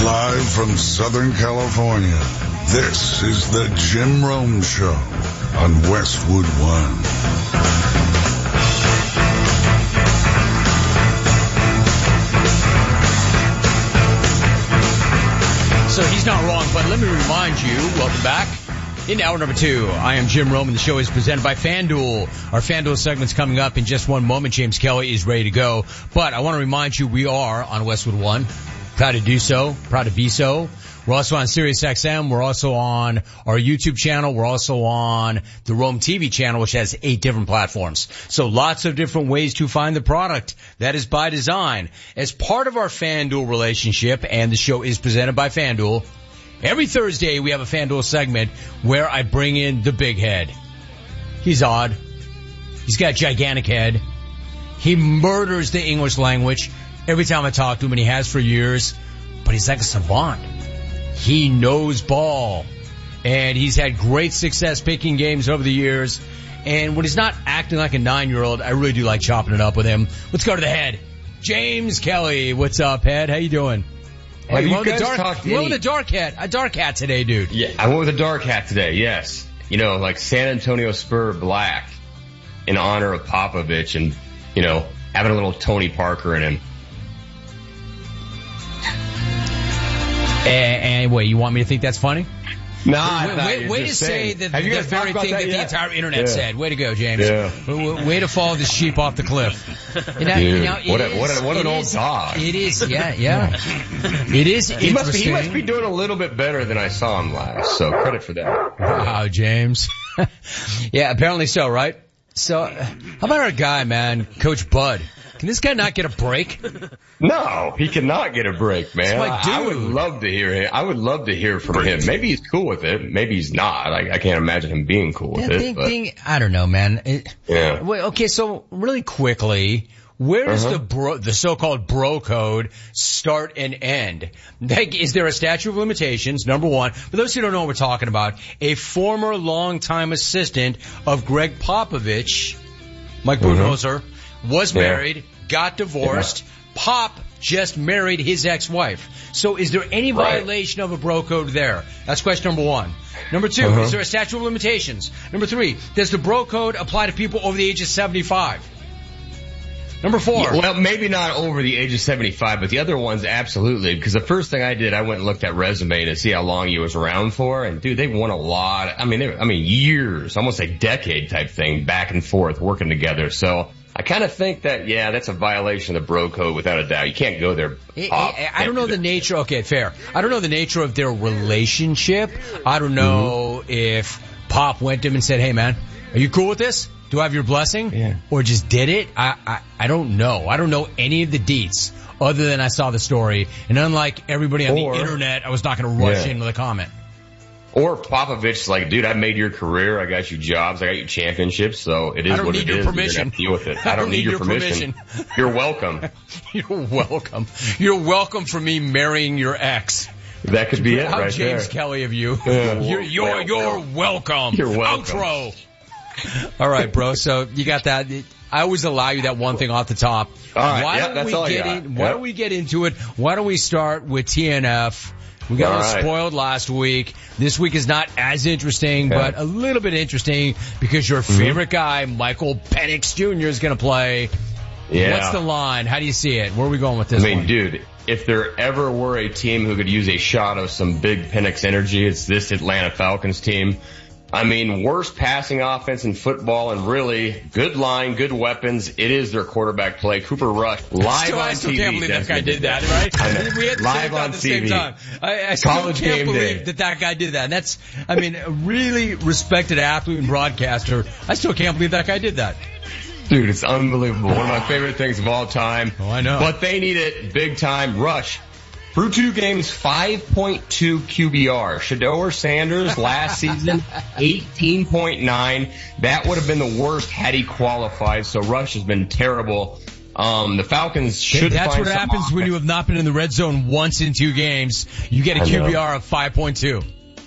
Live from Southern California, this is the Jim Rome Show on Westwood One. So he's not wrong, but let me remind you, welcome back. In hour number 2, I am Jim Rome, and the show is presented by FanDuel. Our FanDuel segment's coming up in just one moment. James Kelly is ready to go. But I want to remind you, we are on Westwood One. Proud to do so. Proud to be so. We're also on SiriusXM. We're also on our YouTube channel. We're also on the Rome TV channel, which has 8 different platforms. So lots of different ways to find the product. That is by design. As part of our FanDuel relationship, and the show is presented by FanDuel, every Thursday we have a FanDuel segment where I bring in the big head. He's odd. He's got a gigantic head. He murders the English language every time I talk to him, and he has for years. But he's like a savant. He knows ball. And he's had great success picking games over the years. And when he's not acting like a 9-year-old, I really do like chopping it up with him. Let's go to the head. James Kelly. What's up, head? How you doing? Hey, you went with a dark hat today, dude. Yeah, I went with a dark hat today, yes. You know, like San Antonio Spur black in honor of Popovich and, you know, having a little Tony Parker in him. And wait, you want me to think that's funny? Nah, way to say that the very thing that the entire internet said. Way to go, James. Yeah. Way to follow the sheep off the cliff. What an old dog. It is, yeah. It is interesting. He must be doing a little bit better than I saw him last, so credit for that. Wow, James. Yeah, apparently so, right? So, how about our guy, man, Coach Bud? Can this guy not get a break? No, he cannot get a break, man. I would love to hear him. I would love to hear from him. Maybe he's cool with it. Maybe he's not. I can't imagine him being cool with it. I don't know, man. Yeah. Wait, okay, so really quickly, where does the so-called bro code start and end? Like, is there a statute of limitations? Number one. For those who don't know what we're talking about, a former longtime assistant of Greg Popovich, Mike Budenholzer, was married, got divorced. Pop just married his ex-wife. So is there any violation of a bro code there? That's question number 1. Number 2, is there a statute of limitations? Number 3, does the bro code apply to people over the age of 75? Number 4. Well, maybe not over the age of 75, but the other ones absolutely. Because the first thing I did, I went and looked at resume to see how long he was around for, and dude, they've won a lot. I mean, years, almost a decade type thing, back and forth, working together. So I kind of think that, that's a violation of the bro code without a doubt. You can't go there. I don't know the nature. Okay, fair. I don't know the nature of their relationship. I don't know if Pop went to him and said, "Hey, man, are you cool with this? Do I have your blessing?" Yeah. Or just did it? I don't know. I don't know any of the deets other than I saw the story. And unlike everybody on the internet, I was not going to rush into the comment. Or Popovich's like, dude, I made your career. I got you jobs. I got you championships. So it is what it is. You're going to have to deal with it. I don't need your permission. You're welcome. You're welcome. You're welcome for me marrying your ex. That could be it How right James there. Kelly of you. You're welcome. You're welcome. Outro. All right, bro. So you got that. I always allow you that one thing off the top. All right. Why don't we get into it? Why don't we start with TNF? We got a little spoiled last week. This week is not as interesting, but a little bit interesting because your favorite guy, Michael Penix Jr., is going to play. Yeah. What's the line? How do you see it? Where are we going with this one? Dude, if there ever were a team who could use a shot of some big Penix energy, it's this Atlanta Falcons team. I mean, worst passing offense in football and really good line, good weapons. It is their quarterback play. Cooper Rush, live on TV. I still can't believe that guy did that, right? We had the live on at the TV. same time. I still can't believe that guy did that. And that's, a really respected athlete and broadcaster. I still can't believe that guy did that. Dude, it's unbelievable. One of my favorite things of all time. Oh, I know. But they need it big time. Rush. Through 2 games, 5.2 QBR. Shedeur Sanders last season, 18.9. That would have been the worst had he qualified. So Rush has been terrible. The Falcons should That's find what happens when you have not been in the red zone once in 2 games. You get a QBR of 5.2.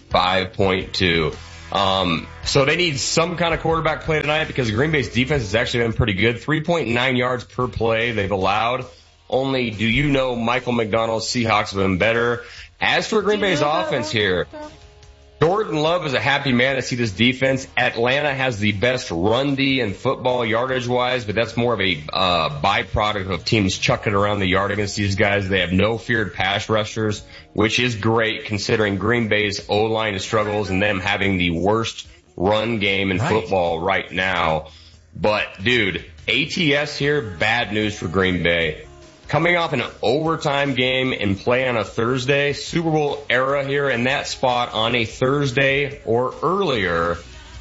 5.2. So they need some kind of quarterback play tonight because Green Bay's defense has actually been pretty good. 3.9 yards per play they've allowed. Only, do you know, Michael McDonald's Seahawks have been better. As for Green Bay's offense here, Jordan Love is a happy man to see this defense. Atlanta has the best run D in football yardage-wise, but that's more of a byproduct of teams chucking around the yard against these guys. They have no feared pass rushers, which is great considering Green Bay's O-line struggles and them having the worst run game in football right now. But, dude, ATS here, bad news for Green Bay. Coming off an overtime game and play on a Thursday, Super Bowl era here in that spot on a Thursday or earlier,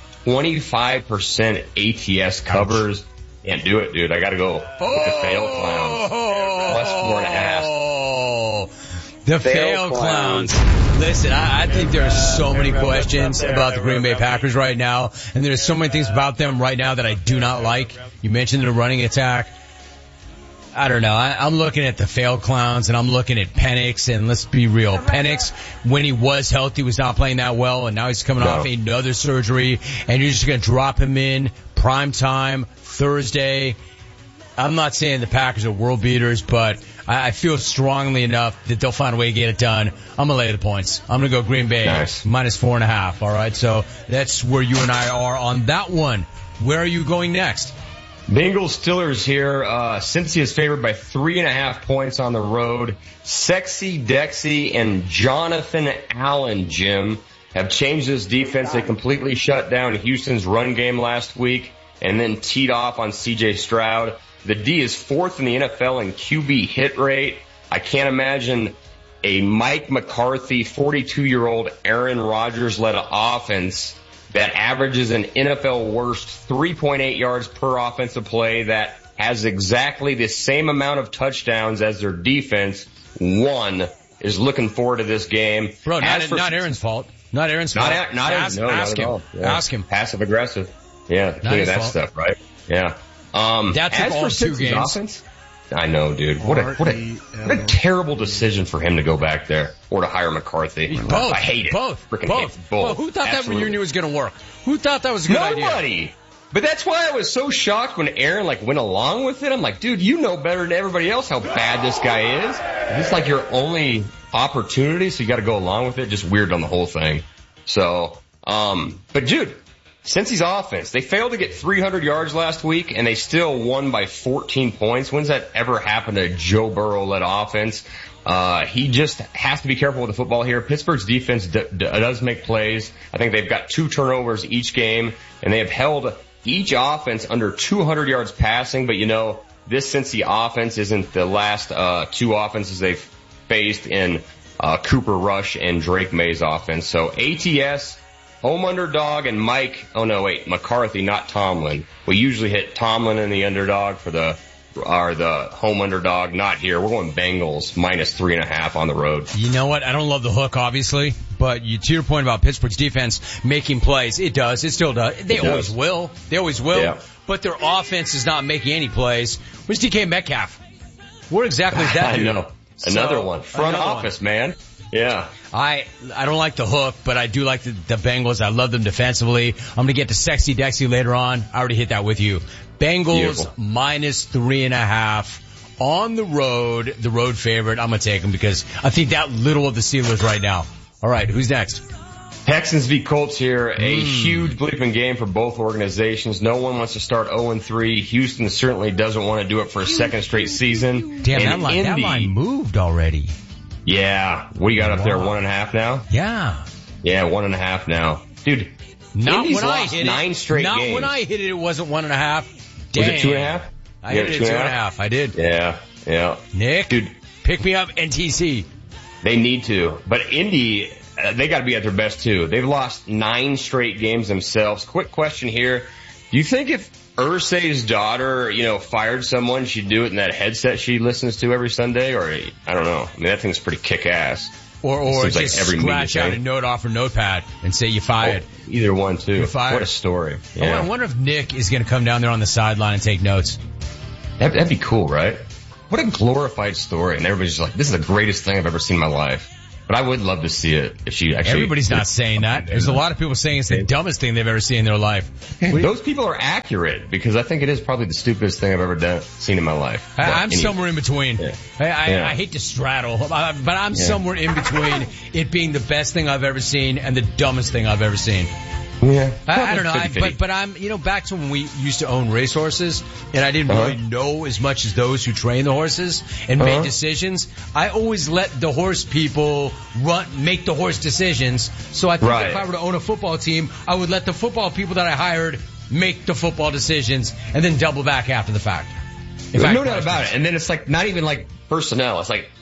25% ATS covers. Can't do it, dude. I gotta go with the fail clowns. Plus 4.5. The fail clowns. Listen, I think there are so many questions about the Green Bay Packers right now, and there's so many things about them right now that I do not like. You mentioned the running attack. I don't know. I'm looking at the fail clowns, and I'm looking at Penix, and let's be real. Penix, when he was healthy, was not playing that well, and now he's coming off another surgery, and you're just going to drop him in prime time Thursday. I'm not saying the Packers are world beaters, but I feel strongly enough that they'll find a way to get it done. I'm going to lay the points. I'm going to go Green Bay minus 4.5. All right, so that's where you and I are on that one. Where are you going next? Bengals Steelers here. Cincy is favored by 3.5 points on the road. Sexy Dexy and Jonathan Allen, Jim, have changed this defense. They completely shut down Houston's run game last week and then teed off on C.J. Stroud. The D is fourth in the NFL in QB hit rate. I can't imagine a Mike McCarthy, 42-year-old Aaron Rodgers-led offense that averages an NFL worst 3.8 yards per offensive play, that has exactly the same amount of touchdowns as their defense. One is looking forward to this game. Bro, not Aaron's fault. Not Aaron's fault. Not at all. Yeah. Ask him. Passive aggressive. Yeah, look at that fault. Stuff, right? Yeah. That took all 2 games. Offense, I know, dude. What a terrible decision for him to go back there or to hire McCarthy. Both. I hate it. Both. Freaking hate both. Well, who thought that reunion was going to work? Who thought that was a good idea? Nobody. But that's why I was so shocked when Aaron went along with it. I'm like, dude, you know better than everybody else how bad this guy is. It's like your only opportunity, so you got to go along with it. Just weird on the whole thing. So, but dude, Cincy's offense, they failed to get 300 yards last week, and they still won by 14 points. When's that ever happened to a Joe Burrow-led offense? He just has to be careful with the football here. Pittsburgh's defense does make plays. I think they've got 2 turnovers each game, and they have held each offense under 200 yards passing. But, this Cincy offense isn't the last 2 offenses they've faced in Cooper Rush and Drake May's offense. So ATS, home underdog, and McCarthy, not Tomlin. We usually hit Tomlin in the underdog for the home underdog. Not here. We're going Bengals minus 3.5 on the road. You know what? I don't love the hook, obviously, but to your point about Pittsburgh's defense making plays, it does. It still does. They always will. Yeah. But their offense is not making any plays. Where's DK Metcalf? What exactly is that? I know. Another one. Front office, man. Yeah. I don't like the hook, but I do like the Bengals. I love them defensively. I'm going to get to Sexy Dexy later on. I already hit that with you. Bengals minus 3.5 on the road favorite. I'm going to take them because I think that little of the Steelers right now. All right, who's next? Texans v. Colts here. A huge bleeping game for both organizations. No one wants to start 0-3. Houston certainly doesn't want to do it for a second straight season. Damn, that line moved already. Yeah. What do you got up there, 1.5 now? Yeah. Yeah, 1.5 now. Dude, not Indy's when I lost hit 9 straight games. Not when I hit it, it wasn't 1.5. Was it 2.5? I hit it at 2.5. I did. Yeah. Nick, dude, pick me up, NTC. They need to. But Indy, they got to be at their best too. They've lost 9 straight games themselves. Quick question here. Do you think if Irsay's daughter, fired someone, she'd do it in that headset she listens to every Sunday? Or, I don't know. I mean, that thing's pretty kick-ass. Or just scratch out a note off her notepad and say you fired. Oh, either one, too. You're fired. What a story. Yeah. I wonder if Nick is going to come down there on the sideline and take notes. That'd be cool, right? What a glorified story. And everybody's just like, this is the greatest thing I've ever seen in my life. But I would love to see it if she actually... Everybody's not saying that. There's a lot of people saying it's the dumbest thing they've ever seen in their life. Those people are accurate, because I think it is probably the stupidest thing I've ever seen in my life. I'm somewhere in between. Yeah. I hate to straddle, but I'm somewhere in between it being the best thing I've ever seen and the dumbest thing I've ever seen. Yeah. I don't know, but I'm, back to when we used to own racehorses, and I didn't really know as much as those who train the horses and made decisions. I always let the horse people make the horse decisions. So I think if I were to own a football team, I would let the football people that I hired make the football decisions and then double back after the fact. No doubt about it. And then it's like not even like personnel. It's like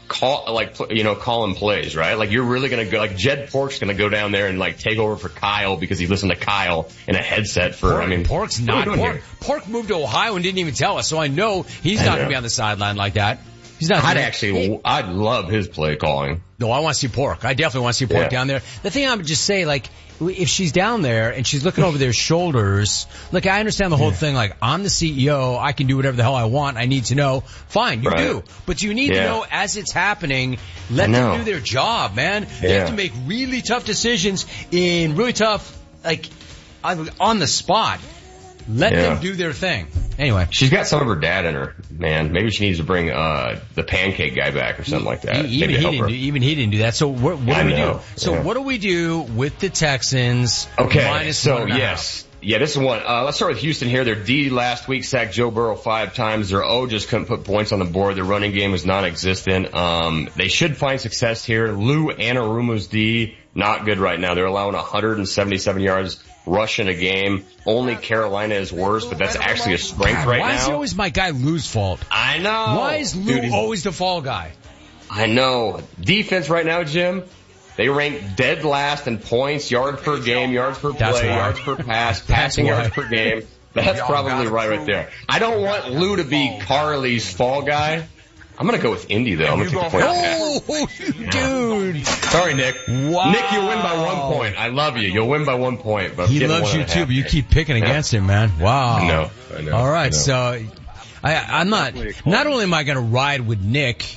calling plays, right? Like you're really gonna go, like Jed Pork's gonna go down there and like take over for Kyle because he listened to Kyle in a headset for, Pork's not, Pork moved to Ohio and didn't even tell us, so I know he's not gonna be on the sideline like that. He's not. I'd love his play calling. No, I want to see Pork. I definitely want to see Pork down there. The thing I would just say, like, if she's down there and she's looking over their shoulders, look, I understand the whole thing, like, I'm the CEO, I can do whatever the hell I want, I need to know. Fine, you do. But you need to know as it's happening, let them do their job, man. They have to make really tough decisions in really tough, like, on the spot. Let them do their thing. Anyway. She's got some of her dad in her, man. Maybe she needs to bring the pancake guy back or something like that. Even he didn't do that. So what do we do? So what do we do with the Texans? Okay, so yes. Yeah, this is one. Let's start with Houston here. Their D last week sacked Joe Burrow 5 times. Their O just couldn't put points on the board. Their running game was non-existent. They should find success here. Lou Anarumo's D, not good right now. They're allowing 177 yards rushing a game. Only Carolina is worse, but that's actually a strength right now. Why is it always my guy Lou's fault? I know. Why is Lou always the fall guy? I know. Defense right now, Jim, they rank dead last in points, yards per game, yards per play, yards per pass, passing yards per game. That's probably right there. I don't want Lou to be Carly's fall guy. I'm going to go with Indy, though. I'm going to take the point. Oh, dude. Sorry, Nick. Wow. Nick, you'll win by 1 point. I love you. You'll win by 1 point. But he loves you, too, but you keep picking against him, man. Wow. I know. All right, so I'm not only am I going to ride with Nick,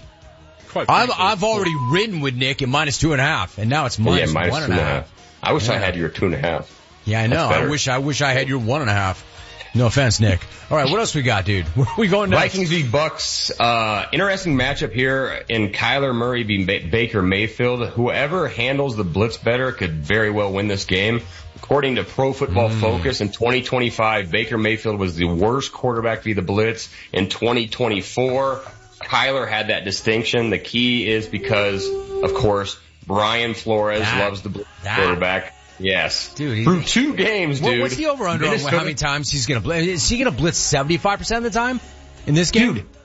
I've already ridden with Nick at -2.5, and now it's minus 1.5. I wish I had your 2.5. Yeah, I know. I wish I had your 1.5. No offense, Nick. All right, what else we got, dude? Where are we going next? Vikings v. Bucks. Interesting matchup here in Kyler Murray v. Baker Mayfield. Whoever handles the blitz better could very well win this game. According to Pro Football Focus, in 2025, Baker Mayfield was the worst quarterback via the blitz. In 2024, Kyler had that distinction. The key is because, of course, Brian Flores loves the blitz quarterback. Yes. Dude, through 2 games, dude. What's the over-under on how many times he's going to blitz? Is he going to blitz 75% of the time in this game? Dude,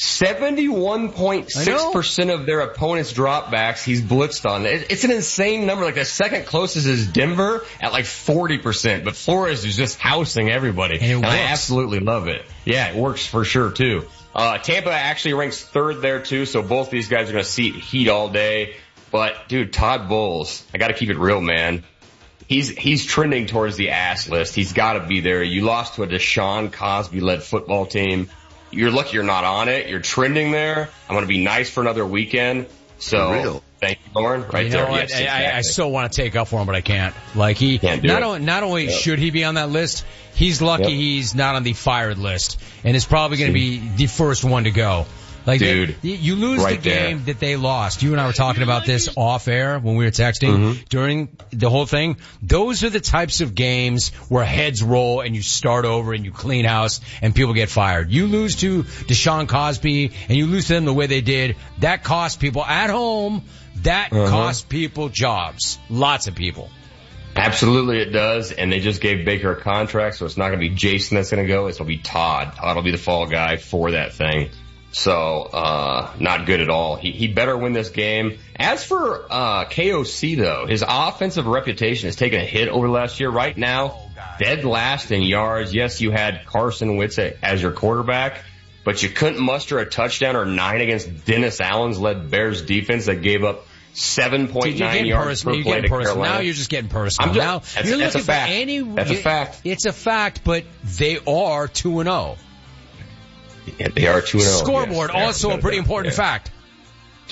71.6% of their opponents' dropbacks he's blitzed on. It's an insane number. Like the second closest is Denver at like 40%, but Flores is just housing everybody. And I absolutely love it. Yeah, it works for sure too. Tampa actually ranks 3rd there too, so both these guys are going to see heat all day. But dude, Todd Bowles, I got to keep it real, man. He's trending towards the ass list. He's got to be there. You lost to a Deshaun Cosby-led football team. You're lucky you're not on it. You're trending there. I'm going to be nice for another weekend. So, thank you, Lauren. Right there. Yes, exactly. I so want to take up for him, but I can't. Like not only should he be on that list, he's lucky he's not on the fired list, and is probably going to be the first one to go. Like, dude, you lose the game that they lost. You and I were talking about this off air when we were texting during the whole thing. Those are the types of games where heads roll and you start over and you clean house and people get fired. You lose to Deshaun Cosby and you lose to them the way they did. That costs people at home. That costs people jobs. Lots of people. Absolutely it does. And they just gave Baker a contract, so it's not going to be Jason that's going to go. It's going to be Todd. Todd will be the fall guy for that thing. So, not good at all. He better win this game. As for, KOC though, his offensive reputation has taken a hit over the last year. Right now, dead last in yards. Yes, you had Carson Wentz as your quarterback, but you couldn't muster a touchdown or 9 against Dennis Allen's led Bears defense that gave up 7.9 yards per play to Carolina. Now you're just getting personal. That's a fact. That's a fact. It's a fact, but they are 2-0. Yeah, they are 2-0. Scoreboard, also a pretty important fact. Dude,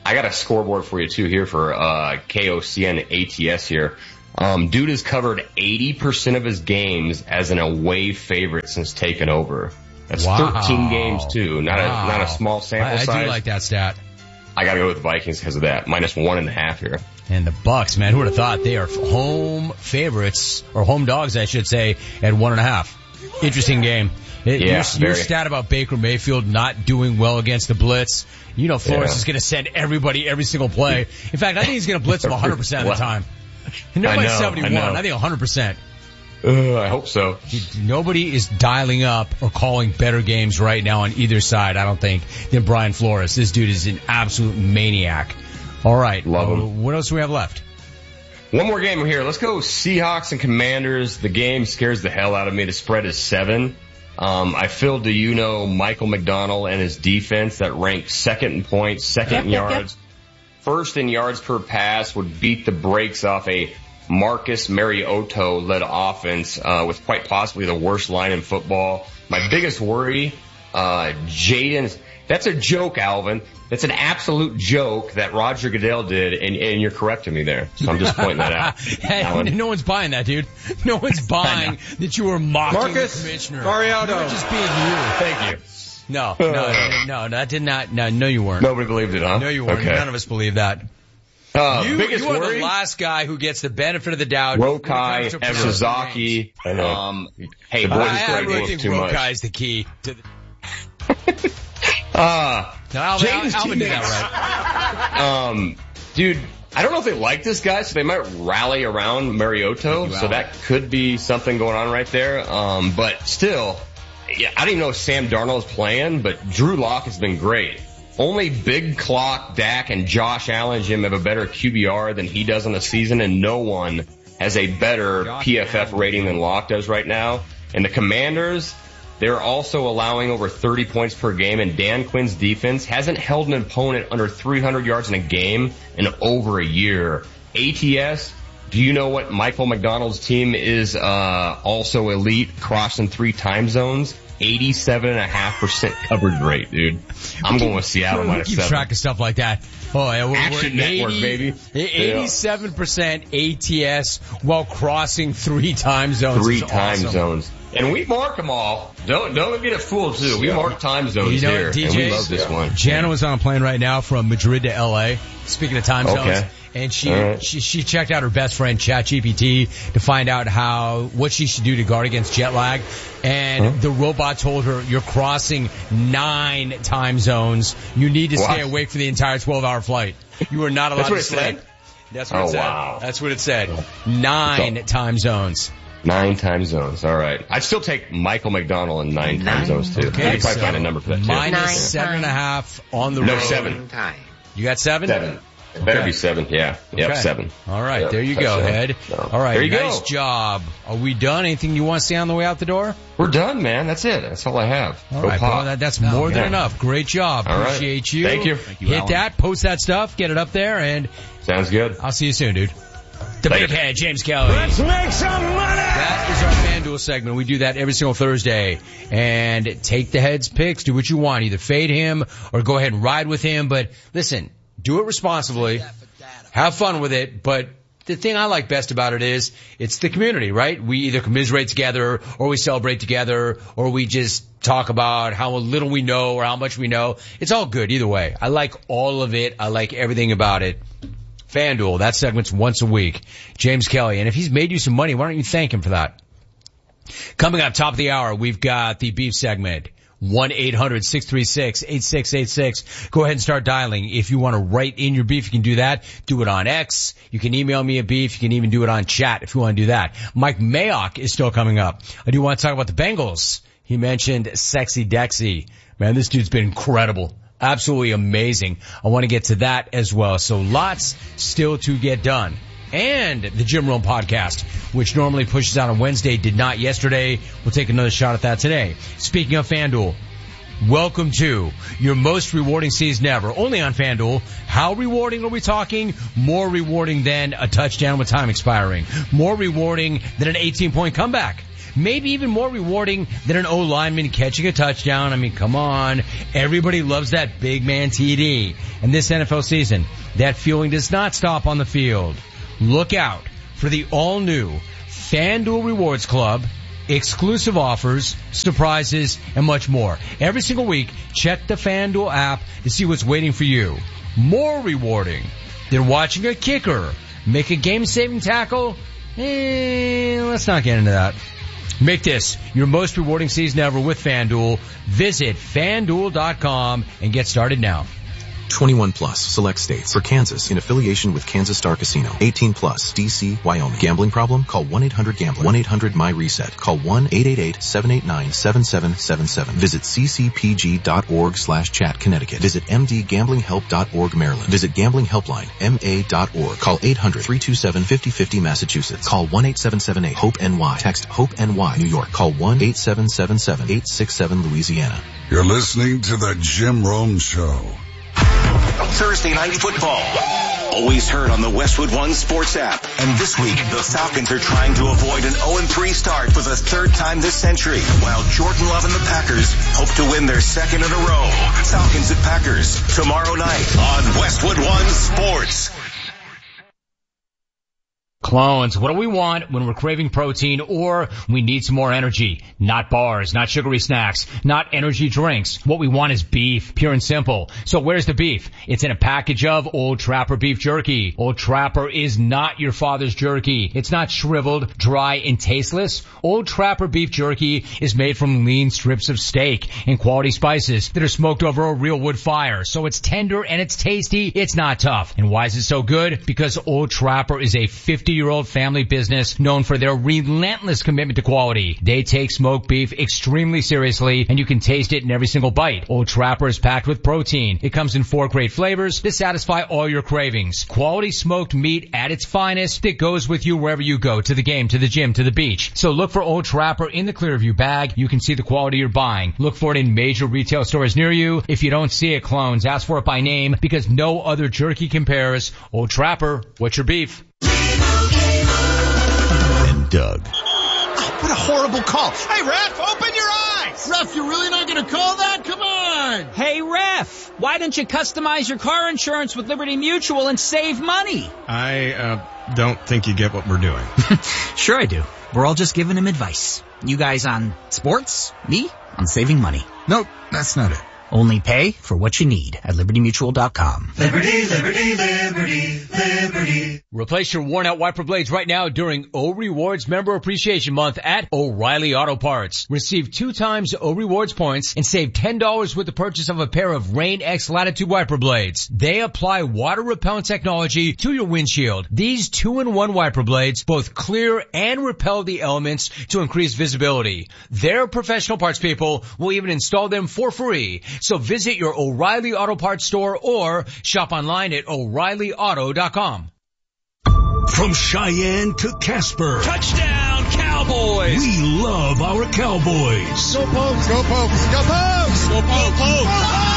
I got a scoreboard for you too here for KOCN ATS here. Dude has covered 80% of his games as an away favorite since taking over. That's 13 games too. Not a small sample size. I do like that stat. I gotta go with the Vikings because of that. -1.5 here. And the Bucks, man, who would have thought they are home favorites, or home dogs, I should say, at 1.5. Interesting game. Your stat about Baker Mayfield not doing well against the blitz. You know Flores is going to send everybody every single play. In fact, I think he's going to blitz them 100% of the time. Not by 71. I think 100%. I hope so. Nobody is dialing up or calling better games right now on either side, I don't think, than Brian Flores. This dude is an absolute maniac. All right. Love him. What else do we have left? One more game here. Let's go Seahawks and Commanders. The game scares the hell out of me. The spread is 7. Do you know Michael McDonald and his defense that ranked second in points, second in yards, first in yards per pass, would beat the brakes off a Marcus Mariota-led offense with quite possibly the worst line in football. My biggest worry, Jaden's. That's a joke, Alvin. That's an absolute joke that Roger Goodell did, and you're correcting me there. So I'm just pointing that out. Hey, no one's buying that, dude. No one's buying that you were mocking the commissioner. Mariota. You were just being you. Thank you. No, that did not. No, you weren't. Nobody believed it, huh? No, you weren't. Okay. None of us believe that. You are the last guy who gets the benefit of the doubt. Rokai, Sasaki. Hey, boys, I really think Rokai is the key to the... Alvin did that right. Dude, I don't know if they like this guy, so they might rally around Mariota, so that could be something going on right there. But still, I don't even know if Sam Darnold's playing, but Drew Lock has been great. Only Big Clock, Dak, and Josh Allen, Jim, have a better QBR than he does on the season, and no one has a better PFF rating than Lock does right now. And the Commanders, they're also allowing over 30 points per game, and Dan Quinn's defense hasn't held an opponent under 300 yards in a game in over a year. ATS, do you know what Michael McDonald's team is also elite, crossing 3 time zones? 87.5% coverage rate, dude. I'm going with Seattle -7. Keep track of stuff like that. Oh, yeah, we're Action Network, baby. 87% ATS while crossing 3 time zones. 3 time zones. And we mark them all. Don't get it fooled, too. We mark time zones here, DJs, and we love this one. Jana was on a plane right now from Madrid to L.A., speaking of time zones. And she checked out her best friend ChatGPT to find out what she should do to guard against jet lag. And the robot told her, you're crossing 9 time zones. You need to stay awake for the entire 12-hour flight. You are not allowed to sleep. That's what it said. Wow. That's what it said. 9 time zones. 9 time zones. All right. I'd still take Michael McDonald in 9 time zones too. Okay, I'd probably find a number for that too. -7.5 on the road. No, 7. You got 7? 7. It better be 7, yeah. Yep, 7. All right, there you go, Head. All right, there you nice job. Are we done? Anything you want to say on the way out the door? We're done, man. That's it. That's all I have. All right, bro, that's more than enough. Great job. All right. Appreciate you. Thank you. Hit Alan. That, post that stuff, get it up there, and... Sounds good. I'll see you soon, dude. The Big Head, James Kelly. Let's make some money! That is our FanDuel segment. We do that every single Thursday. And take the Head's picks. Do what you want. Either fade him or go ahead and ride with him. But listen, do it responsibly. Have fun with it, but the thing I like best about it is it's the community, right? We either commiserate together or we celebrate together or we just talk about how little we know or how much we know. It's all good either way. I like all of it. I like everything about it. FanDuel, that segment's once a week. James Kelly, and if he's made you some money, why don't you thank him for that? Coming up top of the hour, we've got the beef segment. 1-800-636-8686. Go ahead and start dialing. If you want to write in your beef, you can do that. Do it on X. You can email me a beef. You can even do it on chat if you want to do that. Mike Mayock is still coming up. I do want to talk about the Bengals. He mentioned Sexy Dexy. Man, this dude's been incredible. Absolutely amazing. I want to get to that as well. So lots still to get done. And the Jim Rome podcast, which normally pushes out on Wednesday, did not yesterday. We'll take another shot at that today. Speaking of FanDuel, welcome to your most rewarding season ever. Only on FanDuel. How rewarding are we talking? More rewarding than a touchdown with time expiring. More rewarding than an 18-point comeback. maybe even more rewarding than an O-lineman catching a touchdown. I mean, come on. Everybody loves that big man TD. And this NFL season, that feeling does not stop on the field. Look out for the all-new FanDuel Rewards Club, exclusive offers, surprises, and much more. Every single week, check the FanDuel app to see what's waiting for you. More rewarding than watching a kicker make a game-saving tackle? Let's not get into that. Make this your most rewarding season ever with FanDuel. Visit FanDuel.com and get started now. 21 plus, select states. For Kansas, in affiliation with Kansas Star Casino. 18 plus, D.C., Wyoming. Gambling problem? Call 1-800-GAMBLER. 1-800-MY-RESET. Call 1-888-789-7777. Visit ccpg.org/chat, Connecticut. Visit mdgamblinghelp.org, Maryland. Visit Gambling Helpline, ma.org. Call 800-327-5050, Massachusetts. Call 1-8778-HOPE-NY. Text HOPE-NY, New York. Call 1-8777-867, Louisiana. You're listening to the Jim Rome Show. Thursday night football. Always heard on the Westwood One Sports app. And this week, the Falcons are trying to avoid an 0-3 start for the third time this century, while Jordan Love and the Packers hope to win their second in a row. Falcons and Packers, tomorrow night on Westwood One Sports. Clones, what do we want when we're craving protein or we need some more energy? Not bars, not sugary snacks, not energy drinks. What we want is beef, pure and simple. So where's the beef? It's in a package of Old Trapper beef jerky. Old Trapper is not your father's jerky. It's not shriveled, dry, and tasteless. Old Trapper beef jerky is made from lean strips of steak and quality spices that are smoked over a real wood fire. So it's tender and it's tasty. It's not tough. And why is it so good? Because Old Trapper is a 50-year-old family business known for their relentless commitment to quality. They take smoked beef extremely seriously, and you can taste it in every single bite. Old Trapper is packed with protein. It comes in 4 great flavors to satisfy all your cravings. Quality smoked meat at its finest that goes with you wherever you go, to the game, to the gym, to the beach. So look for Old Trapper in the Clearview bag. You can see the quality you're buying. Look for it in major retail stores near you. If you don't see it, clones, ask for it by name because no other jerky compares. Old Trapper, what's your beef? And Doug. Oh, what a horrible call. Hey, ref, open your eyes. Ref, you're really not going to call that? Come on. Hey, ref, why don't you customize your car insurance with Liberty Mutual and save money? I don't think you get what we're doing. Sure I do. We're all just giving him advice. You guys on sports, me on saving money. Nope, that's not it. Only pay for what you need at LibertyMutual.com. Liberty, liberty, liberty, liberty. Replace your worn-out wiper blades right now during O Rewards Member Appreciation Month at O'Reilly Auto Parts. Receive 2 times O Rewards points and save $10 with the purchase of a pair of Rain X Latitude wiper blades. They apply water-repellent technology to your windshield. These 2-in-1 wiper blades both clear and repel the elements to increase visibility. Their professional parts people will even install them for free. So visit your O'Reilly Auto Parts store or shop online at O'ReillyAuto.com. From Cheyenne to Casper. Touchdown, Cowboys! We love our Cowboys. Go Pokes, go Pokes, go Pokes! Go Pokes! Go Pokes!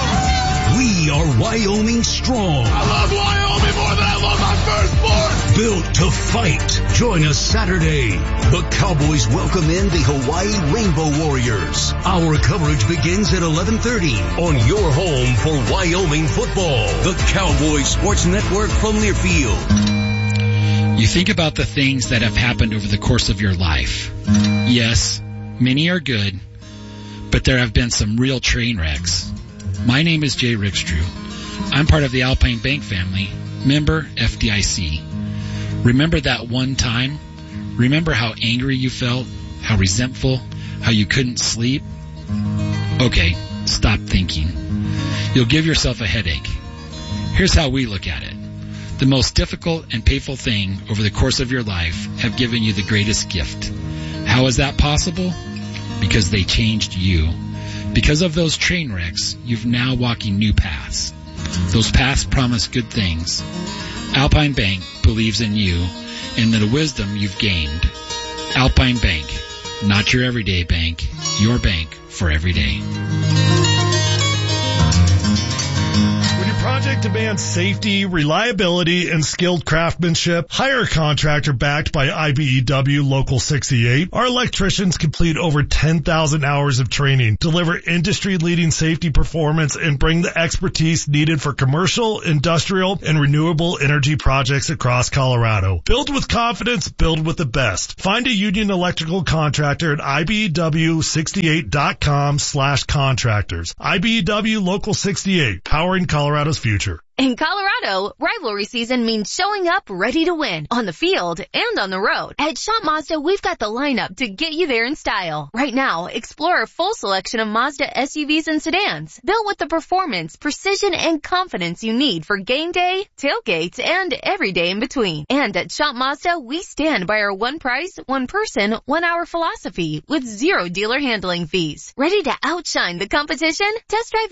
We are Wyoming strong. I love Wyoming more than I love my firstborn! Built to fight. Join us Saturday. The Cowboys welcome in the Hawaii Rainbow Warriors. Our coverage begins at 11:30 on your home for Wyoming football. The Cowboys Sports Network from Learfield. You think about the things that have happened over the course of your life. Yes, many are good, but there have been some real train wrecks. My name is Jay Rickstrew. I'm part of the Alpine Bank family, member FDIC. Remember that one time? Remember how angry you felt, how resentful, how you couldn't sleep? Okay, stop thinking. You'll give yourself a headache. Here's how we look at it. The most difficult and painful thing over the course of your life have given you the greatest gift. How is that possible? Because they changed you. Because of those train wrecks, you've now walking new paths. Those paths promise good things. Alpine Bank believes in you and in the wisdom you've gained. Alpine Bank, not your everyday bank, your bank for every day. When your project demands safety, reliability, and skilled craftsmanship, hire a contractor backed by IBEW Local 68. Our electricians complete over 10,000 hours of training, deliver industry-leading safety performance, and bring the expertise needed for commercial, industrial, and renewable energy projects across Colorado. Build with confidence, build with the best. Find a Union Electrical contractor at IBEW68.com/contractors. IBEW Local 68, powering Colorado's future. In Colorado, rivalry season means showing up ready to win on the field and on the road. At Shop Mazda, we've got the lineup to get you there in style. Right now, explore our full selection of Mazda SUVs and sedans, built with the performance, precision, and confidence you need for game day, tailgates, and every day in between. And at Shop Mazda, we stand by our one price, one person, 1 hour philosophy with zero dealer handling fees. Ready to outshine the competition? Test drive